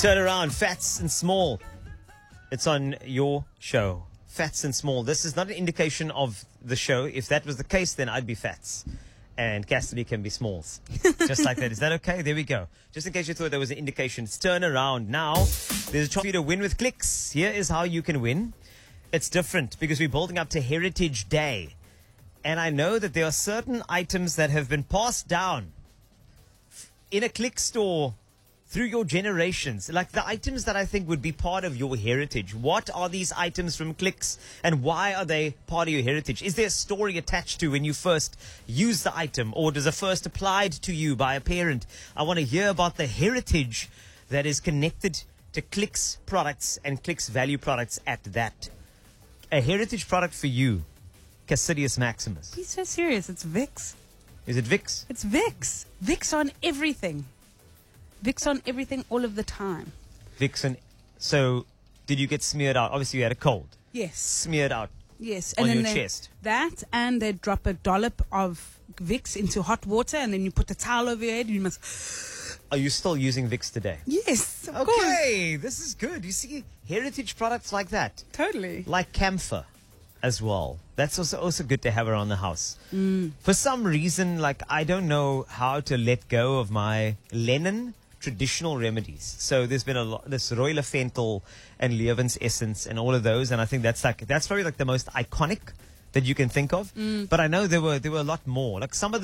Turn around, Fats and Small. It's on your show. Fats and Small. This is not an indication of the show. If that was the case, then I'd be Fats. And Cassidy can be Smalls. Just like that. Is that okay? There we go. Just in case you thought there was an indication. It's turn around. Now, there's a chance for you to win with clicks. Here is how you can win. It's different because we're building up to Heritage Day. And I know that there are certain items that have been passed down in a Click store through your generations, like the items that I think would be part of your heritage. What are these items from Clicks and why are they part of your heritage? Is there a story attached to when you first used the item, or does it first applied to you by a parent? I want to hear about the heritage that is connected to Clicks products and Clicks value products at that. A heritage product for you, Cassidius Maximus. He's so serious. It's Vicks. Is it Vicks? It's Vicks. Vicks on everything. Vicks on everything all of the time. Vicks on. So, did you get smeared out? Obviously, you had a cold. Yes. Smeared out. Yes. On And your then chest. That, and they drop a dollop of Vicks into hot water, and then you put a towel over your head, and you must... Are you still using Vicks today? Yes, of course. Okay, this is good. You see, heritage products like that. Totally. Like camphor as well. That's also good to have around the house. For some reason, like, I don't know how to let go of my Lennon traditional remedies. So there's been a lot, this Roy Lefentel and Lewens Essence and all of those, and I think that's probably like the most iconic that you can think of. But I know there were a lot more. Like some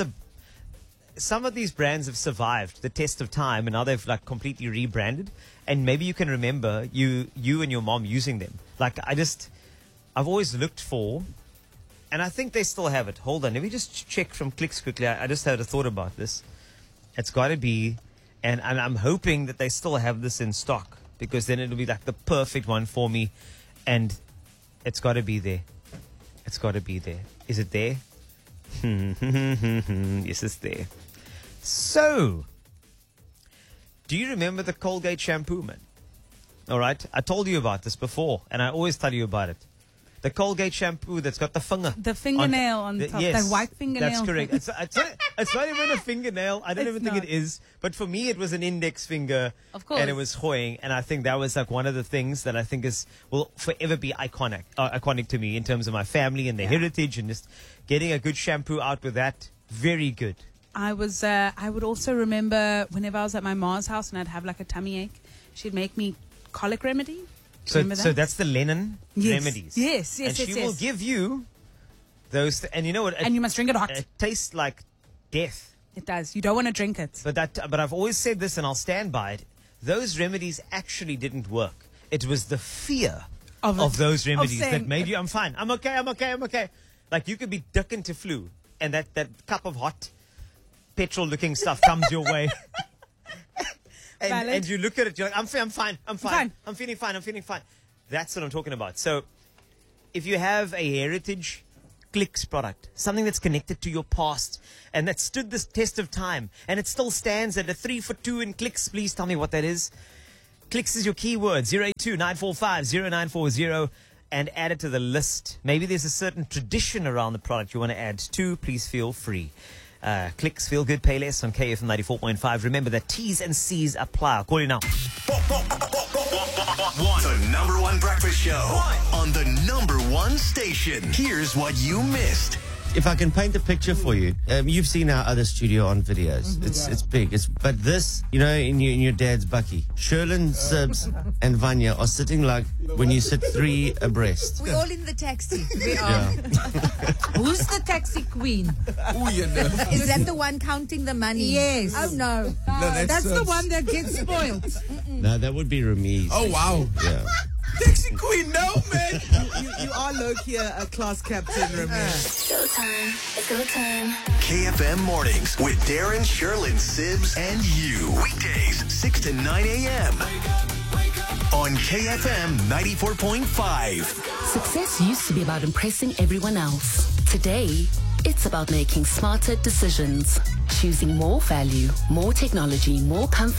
of these brands have survived the test of time, and now they've like completely rebranded. And maybe you can remember you and your mom using them. Like I've always looked for, and I think they still have it. Hold on, let me just check from Clicks quickly. I just had a thought about this. It's got to be, and I'm hoping that they still have this in stock, because then it'll be like the perfect one for me. And it's got to be there. It's got to be there. Is it there? Yes, it's there. So, do you remember the Colgate shampoo, man? All right. I told you about this before, and I always tell you about it. The Colgate shampoo that's got the finger. The fingernail on top. Yes, the white fingernail. That's correct. It's not even a fingernail. I don't even think it is. But for me, it was an index finger. Of course. And it was hoying. And I think that was like one of the things that I think will forever be iconic to me in terms of my family and their heritage, and just getting a good shampoo out with that. Very good. I would also remember whenever I was at my ma's house and I'd have like a tummy ache, she'd make me colic remedy. So that's the Lennon remedies. Yes. And she will give you those. And you know what? And you must drink it hot. It tastes like death. It does. You don't want to drink it. But I've always said this, and I'll stand by it. Those remedies actually didn't work. It was the fear of those remedies that made you, I'm fine. I'm okay. Like you could be duck into flu, and that cup of hot petrol-looking stuff comes your way. And you look at it, you're like, I'm fine. I'm feeling fine. That's what I'm talking about. So if you have a heritage Clicks product, something that's connected to your past and that stood this test of time, and it still stands at a 3 for 2 in Clicks, please tell me what that is. Clicks is your keyword, 082-945-0940, and add it to the list. Maybe there's a certain tradition around the product you want to add to. Please feel free. Clicks, feel good, pay less on KFM 94.5. Remember that T's and C's apply. I'll call you now. The number one breakfast show on the number one station. Here's what you missed. If I can paint a picture for you, you've seen our other studio on videos. It's big. But this, you know, in your dad's bucky, Sherlyn, Sibs, and Vanya are sitting like when you sit three abreast. We're all in the taxi. We are. Yeah. Who's the taxi queen? Is that the one counting the money? Yes. Oh, no. That's the one that gets spoiled. No, that would be Ramiz. Oh, wow. Yeah. Taxi queen, no, man. You are low-key a class captain, Ramiz. Showtime. It's go time. KFM Mornings with Darren, Sherlyn, Sibs, and you. Weekdays, 6 to 9 a.m. on KFM 94.5. Success used to be about impressing everyone else. Today, it's about making smarter decisions. Choosing more value, more technology, more comfort,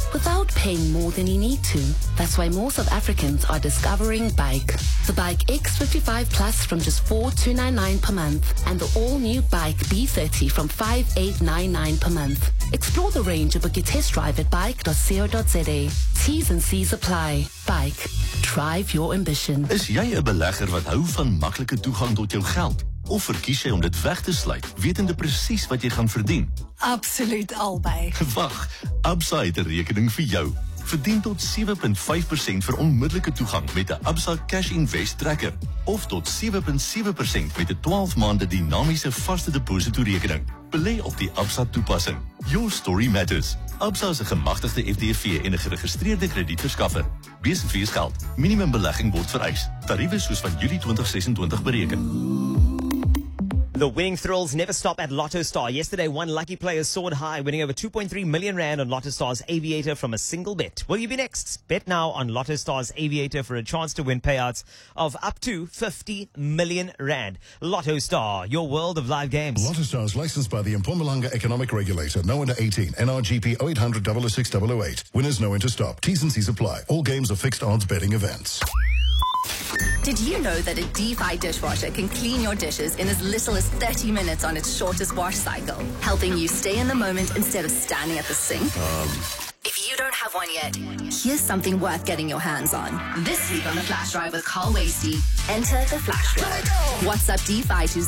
without paying more than you need to. That's why more South Africans are discovering Bike. The Bike X55 Plus from just $4,299 per month, and the all-new Bike B30 from $5,899 per month. Explore the range and book your test drive at bike.co.za. T's and C's apply. Bike. Drive your ambition. Is jy 'n belegger wat hou van maklike toegang tot jou geld? Of verkies jy om dit weg te sluit, wetende presies wat jy gaan verdien? Absoluut albei. Wag, Absa het 'n rekening vir jou. Verdien tot 7.5% vir onmiddellike toegang met 'n Absa Cash Invest Tracker of tot 7.7% met 'n 12 maande dinamiese vaste depositorekening. Belê op die Absa toepassing. Your story matters. Absa is 'n gemagtigde FDV en 'n geregistreerde kredietverskaffer. Besigheidsgeld geld. Minimum belegging word vereis. Tariewe soos van Julie 2026 bereken. The winning thrills never stop at Lotto Star. Yesterday, one lucky player soared high, winning over 2.3 million rand on Lotto Star's Aviator from a single bet. Will you be next? Bet now on Lotto Star's Aviator for a chance to win payouts of up to 50 million rand. Lotto Star, your world of live games. Lotto Star is licensed by the Mpumalanga Economic Regulator. No under 18. NRGP 0800 006 008. Winners know when to stop. T's and C's apply. All games are fixed odds betting events. Did you know that a DeFi dishwasher can clean your dishes in as little as 30 minutes on its shortest wash cycle, helping you stay in the moment instead of standing at the sink? If you don't have one yet, here's something worth getting your hands on. This week on the Flash Drive with Carl Wasty, enter the Flash word. WhatsApp DeFi to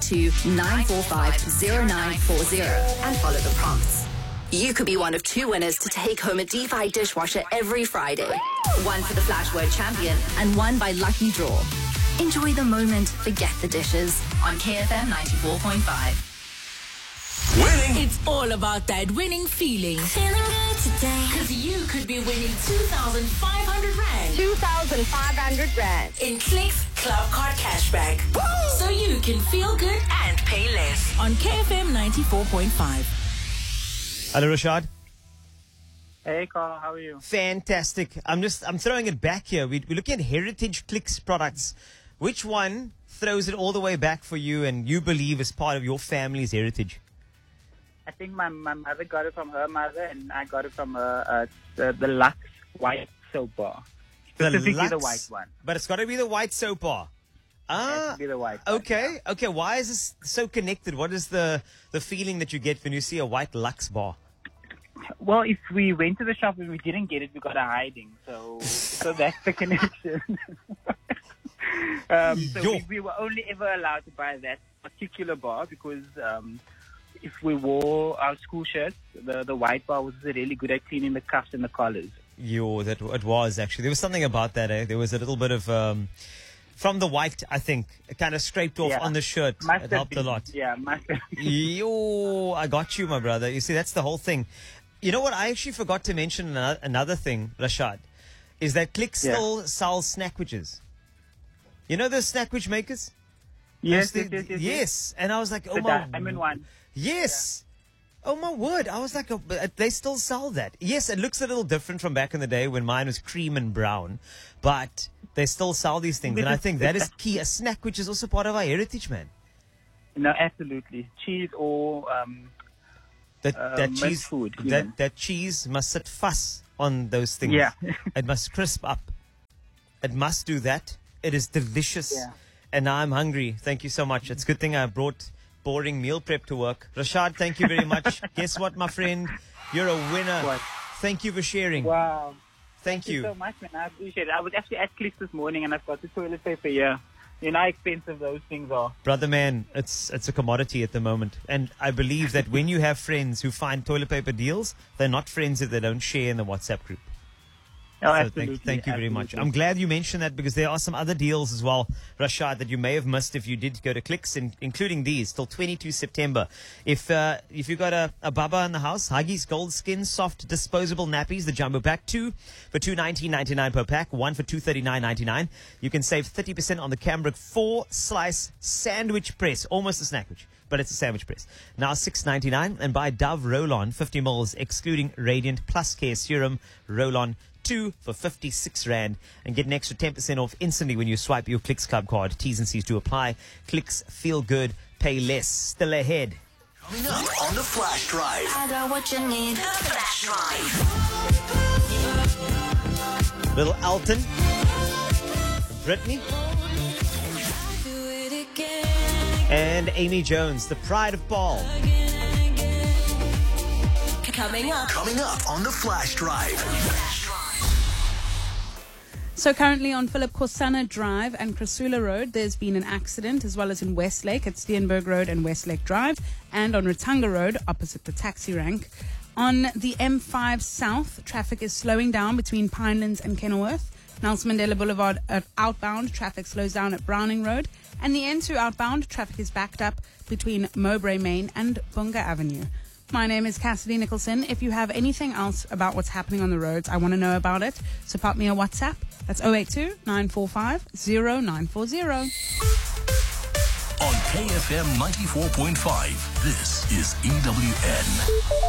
082-945-0940 and follow the prompts. You could be one of 2 winners to take home a DeFi dishwasher every Friday. One for the Flash Word champion and one by lucky draw. Enjoy the moment, forget the dishes on KFM 94.5. Winning. It's all about that winning feeling. Feeling good today. Because you could be winning 2,500 Rand. 2,500 Rand. In Clicks Club Card Cashback. Woo! So you can feel good and pay less. On KFM 94.5. Hello, Rashad. Hey, Carl. How are you? Fantastic. I'm throwing it back here. We're looking at Heritage Clicks products. Which one throws it all the way back for you and you believe is part of your family's heritage? I think my mother got it from her mother, and I got it from the Lux white soap bar. Specifically the white one. But it's got to be the white soap bar. It has to be the white one. Okay. Why is this so connected? What is the feeling that you get when you see a white Lux bar? Well, if we went to the shop and we didn't get it, we got a hiding. So that's the connection. We were only ever allowed to buy that particular bar because if we wore our school shirts, the white bar was really good at cleaning the cuffs and the collars. It was actually. There was something about that. There was a little bit of from the white, I think, it kind of scraped off on the shirt. It helped a lot. Yeah, must have been. Yo, I got you, my brother. You see, that's the whole thing. You know what? I actually forgot to mention another thing, Rashad, is that Click still sells snackwidges. You know those snackwidge makers? Yes. Yes. And I was like, oh the my. diamond one. Yes. Yeah. Oh my word. I was like, they still sell that. Yes, it looks a little different from back in the day when mine was cream and brown, but they still sell these things. And I think that is key. A snack which is also part of our heritage, man. No, absolutely. Cheese or that cheese food. That cheese must sit fast on those things. Yeah. It must crisp up. It must do that. It is delicious. Yeah. And now I'm hungry. Thank you so much. It's a good thing I brought boring meal prep to work. Rashad, thank you very much. Guess what, my friend? You're a winner. What? Thank you for sharing. Wow. Thank you so much, man. I appreciate it. I was actually at Clicks this morning and I've got the toilet paper here. You know how expensive those things are. Brother man, it's a commodity at the moment. And I believe that when you have friends who find toilet paper deals, they're not friends if they don't share in the WhatsApp group. Oh, so absolutely. Thank you very much. I'm glad you mentioned that because there are some other deals as well, Rashad, that you may have missed if you did go to Clicks, including these till 22 September. If you got a Baba in the house, Huggies Gold Skin Soft Disposable Nappies, the jumbo pack, 2 for $219.99 per pack, 1 for $239.99. You can save 30% on the Cambric 4-slice sandwich press, almost a snackwich, but it's a sandwich press. Now $6.99, and buy Dove Roll-On 50 mils, excluding Radiant Plus Care Serum Roll-On 2 for 56 Rand, and get an extra 10% off instantly when you swipe your Clicks Club card. T's and C's to apply. Clicks, feel good, pay less. Still ahead. Coming up on the Flash Drive. I got what you need. The Flash Drive. Little Elton. Britney. And Amy Jones, The Pride of Paul. Coming up on the Flash Drive. So currently on Philip Corsana Drive and Chrysula Road, there's been an accident, as well as in Westlake at Steenberg Road and Westlake Drive, and on Rotanga Road opposite the taxi rank. On the M5 South, traffic is slowing down between Pinelands and Kenilworth. Nelson Mandela Boulevard outbound, traffic slows down at Browning Road. And the N2 outbound, traffic is backed up between Mowbray Main and Bunga Avenue. My name is Cassidy Nicholson. If you have anything else about what's happening on the roads, I want to know about it. So pop me a WhatsApp. That's 082-945-0940. On KFM 94.5, this is EWN.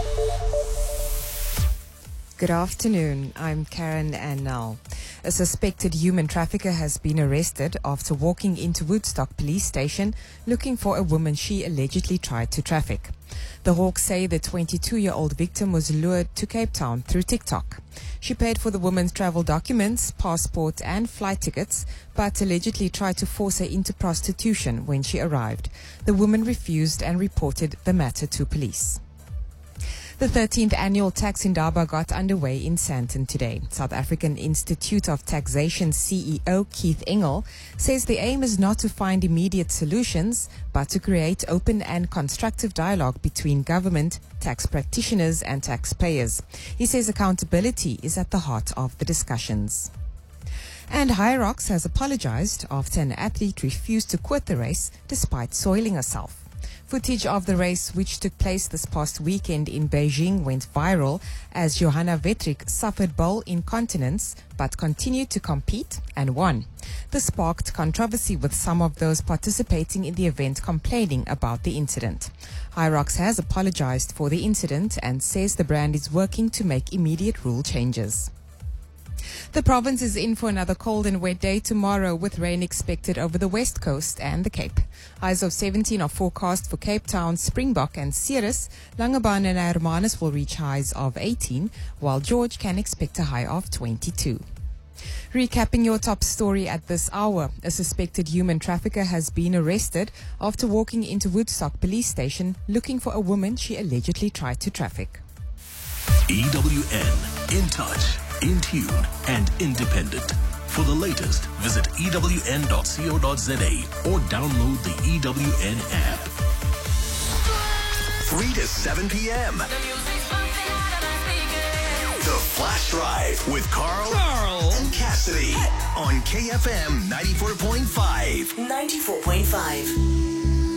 Good afternoon. I'm Karen Annell. A suspected human trafficker has been arrested after walking into Woodstock police station looking for a woman she allegedly tried to traffic. The Hawks say the 22-year-old victim was lured to Cape Town through TikTok. She paid for the woman's travel documents, passport and flight tickets, but allegedly tried to force her into prostitution when she arrived. The woman refused and reported the matter to police. The 13th annual Tax Indaba got underway in Sandton today. South African Institute of Taxation CEO Keith Engel says the aim is not to find immediate solutions, but to create open and constructive dialogue between government, tax practitioners and taxpayers. He says accountability is at the heart of the discussions. And Hyrox has apologized after an athlete refused to quit the race despite soiling herself. Footage of the race, which took place this past weekend in Beijing, went viral as Johanna Vettrick suffered bowel incontinence but continued to compete and won. This sparked controversy, with some of those participating in the event complaining about the incident. Hyrox has apologized for the incident and says the brand is working to make immediate rule changes. The province is in for another cold and wet day tomorrow, with rain expected over the west coast and the Cape. Highs of 17 are forecast for Cape Town, Springbok and Ceres. Langebaan and Hermanus will reach highs of 18, while George can expect a high of 22. Recapping your top story at this hour, a suspected human trafficker has been arrested after walking into Woodstock police station looking for a woman she allegedly tried to traffic. EWN, in touch, in tune and independent. For the latest, visit ewn.co.za or download the EWN app. 3 to 7 p.m. The Flash Drive with Carl and Cassidy on KFM 94.5. 94.5.